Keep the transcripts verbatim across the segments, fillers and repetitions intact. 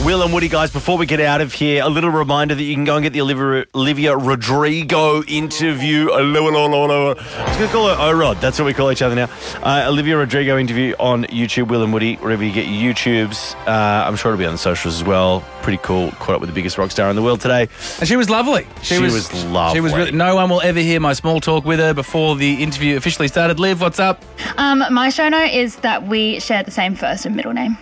Will and Woody, guys, before we get out of here, a little reminder that you can go and get the Olivia, Olivia Rodrigo interview. I was going to call her O-Rod. That's what we call each other now. Uh, Olivia Rodrigo interview on YouTube, Will and Woody, wherever you get your YouTubes. Uh, I'm sure it'll be on the socials as well. Pretty cool. Caught up with the biggest rock star in the world today. And she was lovely. She, she was, was lovely. She was really, no one will ever hear my small talk with her before the interview officially started. Liv, what's up? Um, my show note is that we share the same first and middle name.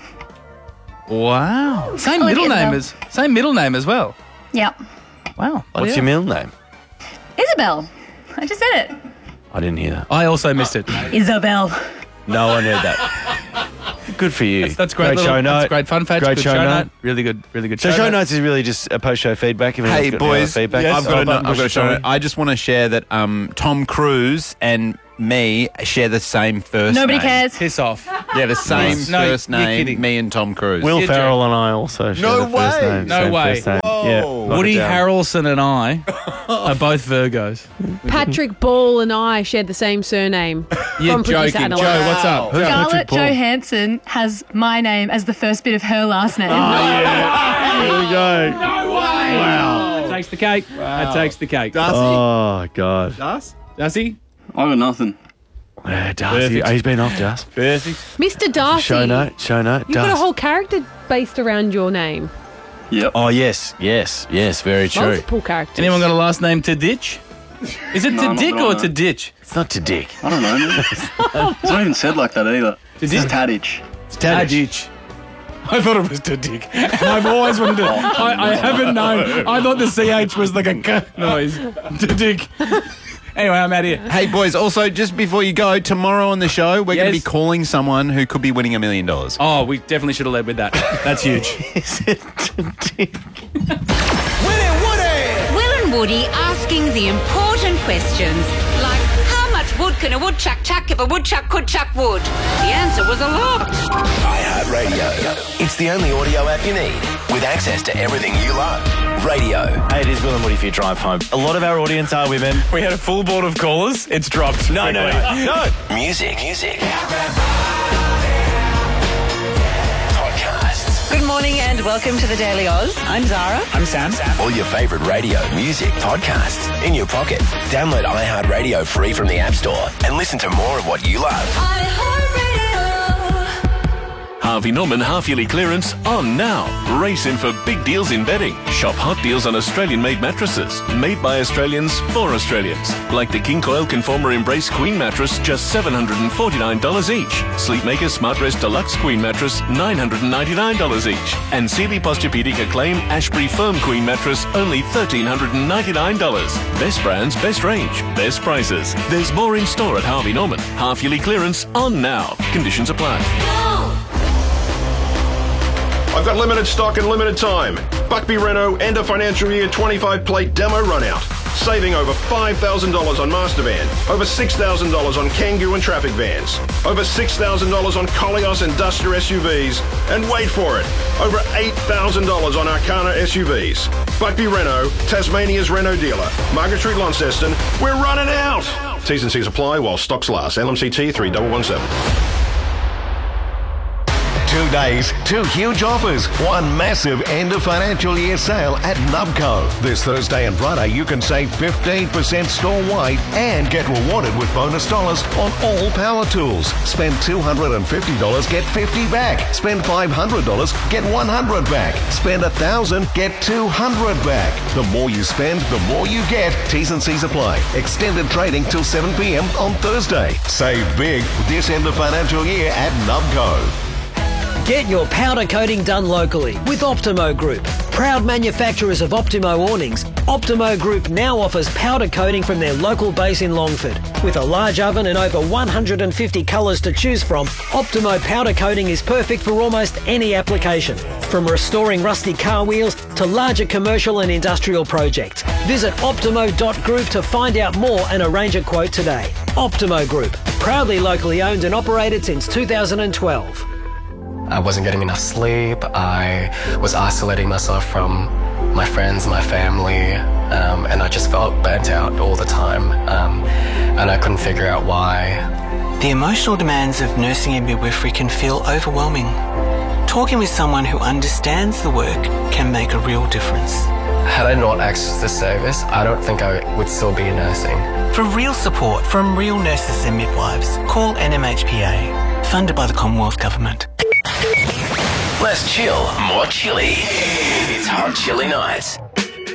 Wow. Same Olivia middle name Isabel. as same middle name as well. Yep. Wow. What's yeah. your middle name? Isabel. I just said it. I didn't hear that. I also missed it. Isabel. No one heard that. Good for you. That's, that's great. Great little, show note. That's great fun fact. Great good show, show note. note. Really good. Really good. So show, show note. notes is really just a post-show feedback. If Hey, anyone's got any other boys. feedback. Yes, I've got, Oh, a, but I've got a what's show your note. I just want to share that um, Tom Cruise and me share the same first Nobody name. cares. Piss off. Yeah, the same No, first you're name, kidding. me and Tom Cruise. Will Did Ferrell you? and I also share No the first way. name. No same way. First name. Whoa. Yeah, knock Woody it down. Harrelson and I are both Virgos. Patrick Ball and I shared the same surname. You're from Producer joking. Anna. Joe, what's up? Who's Patrick Scarlett Paul? Johansson has my name as the first bit of her last name. Oh, yeah. Here we go. No way. Wow. That takes the cake. That takes the cake. Darcy? Oh, God. Darcy? Darcy? I got nothing. Yeah, Darcy. Perfect. Oh, he's been off, Darcy. Perfect. Mister Darcy. Show note. Show note. You've got a Darcy. whole character based around your name. Yep. Oh, yes. Yes. Yes. Very true. Multiple characters. Anyone got a last name to ditch? Is it No, to not dick that I or know. to ditch? It's not to dick. I don't know, man. It's not even said like that either. It's Did- Tadich. It's Tadich. I thought it was to dick. And I've always wanted to. I, I haven't known. I thought the C H was like a k noise. To dick. Anyway, I'm out here. Hey, boys, also, just before you go, tomorrow on the show, we're going to Yes. be calling someone who could be winning a million dollars. Oh, we definitely should have led with that. That's huge. Is it to dick? Will and Woody asking the important questions, like how much wood can a woodchuck chuck if a woodchuck could chuck wood? The answer was a lot. iHeartRadio. It's the only audio app you need with access to everything you love. Radio. Hey, it is Will and Woody for your drive home. A lot of our audience are women. We had a full board of callers. It's dropped. No, no, no. No. Music. Music. Podcasts. Good morning and welcome to the Daily Oz. I'm Zara. I'm Sam. All your favourite radio, music, podcasts in your pocket. Download iHeartRadio free from the App Store and listen to more of what you love. Harvey Norman half-yearly clearance on now. Race in for big deals in bedding. Shop hot deals on Australian-made mattresses. Made by Australians for Australians. Like the King Coil Conformer Embrace Queen Mattress, just seven hundred forty-nine dollars each. Sleepmaker Smart Rest Deluxe Queen Mattress, nine hundred ninety-nine dollars each. And Sealy Posturepedic Acclaim Ashbury Firm Queen Mattress, only one thousand three hundred ninety-nine dollars. Best brands, best range, best prices. There's more in store at Harvey Norman. Half-yearly clearance on now. Conditions apply. I've got limited stock and limited time. Buckby Renault end of financial year twenty-five plate demo run out. Saving over five thousand dollars on Master Van, over six thousand dollars on Kangoo and Traffic Vans, over six thousand dollars on Koleos and Duster S U Vs, and wait for it, over eight thousand dollars on Arcana S U Vs. Buckby Renault, Tasmania's Renault dealer. Margaret Street, Launceston, we're running out! T's and C's apply while stocks last. L M C T three one one seven. Two days, two huge offers, one massive end of financial year sale at Nubco. This Thursday and Friday, you can save fifteen percent store-wide and get rewarded with bonus dollars on all power tools. Spend two hundred fifty dollars, get fifty dollars back. Spend five hundred dollars, get one hundred dollars back. Spend one thousand dollars, get two hundred dollars back. The more you spend, the more you get. T's and C's apply. Extended trading till seven p.m. on Thursday. Save big this end of financial year at Nubco. Get your powder coating done locally with Optimo Group. Proud manufacturers of Optimo awnings, Optimo Group now offers powder coating from their local base in Longford. With a large oven and over one hundred fifty colours to choose from, Optimo powder coating is perfect for almost any application. From restoring rusty car wheels to larger commercial and industrial projects. Visit optimo dot group to find out more and arrange a quote today. Optimo Group, proudly locally owned and operated since two thousand twelve. I wasn't getting enough sleep. I was isolating myself from my friends, my family, um, and I just felt burnt out all the time, um, and I couldn't figure out why. The emotional demands of nursing and midwifery can feel overwhelming. talking with someone who understands the work can make a real difference. Had I not accessed this service, I don't think I would still be nursing. For real support from real nurses and midwives, call N M H P A, funded by the Commonwealth Government. Less chill, more chilly. It's Hot Chilli Nights.